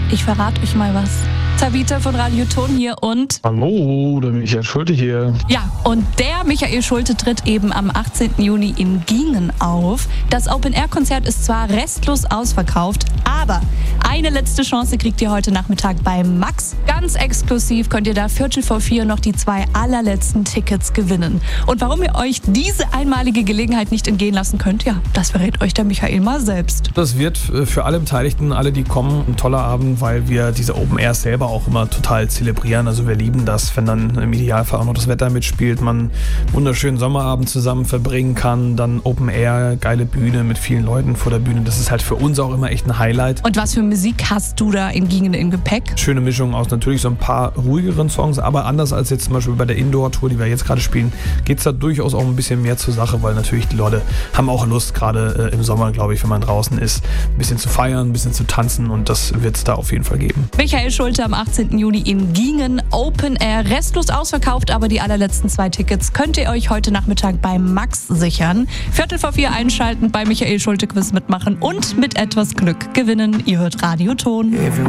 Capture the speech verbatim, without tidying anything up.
Ich verrate euch mal was. Tabita von Radio Ton hier und... Hallo, der Michael Schulte hier. Ja, und der Michael Schulte tritt eben am achtzehnten Juni in Gingen auf. Das Open-Air-Konzert ist zwar restlos ausverkauft, aber eine letzte Chance kriegt ihr heute Nachmittag bei Max. Ganz exklusiv könnt ihr da Viertel vor vier noch die zwei allerletzten Tickets gewinnen. Und warum ihr euch diese einmalige Gelegenheit nicht entgehen lassen könnt, ja, das verrät euch der Michael mal selbst. Das wird für alle Beteiligten, alle die kommen, ein toller Abend, weil wir diese Open-Air selber auch immer total zelebrieren. Also wir lieben das, wenn dann im Idealfall auch noch das Wetter mitspielt, man einen wunderschönen Sommerabend zusammen verbringen kann, dann Open Air, geile Bühne mit vielen Leuten vor der Bühne. Das ist halt für uns auch immer echt ein Highlight. Und was für Musik hast du da in Gingen im Gepäck? Schöne Mischung aus natürlich so ein paar ruhigeren Songs, aber anders als jetzt zum Beispiel bei der Indoor-Tour, die wir jetzt gerade spielen, geht es da durchaus auch ein bisschen mehr zur Sache, weil natürlich die Leute haben auch Lust, gerade äh, im Sommer, glaube ich, wenn man draußen ist, ein bisschen zu feiern, ein bisschen zu tanzen und das wird es da auf jeden Fall geben. Michael Schulte am achtzehnten Juni in Gingen, Open Air, restlos ausverkauft, aber die allerletzten zwei Tickets könnt ihr euch heute Nachmittag bei Max sichern. Viertel vor vier einschalten, bei Michael Schulte Quiz mitmachen und mit etwas Glück gewinnen. Ihr hört Radio Ton.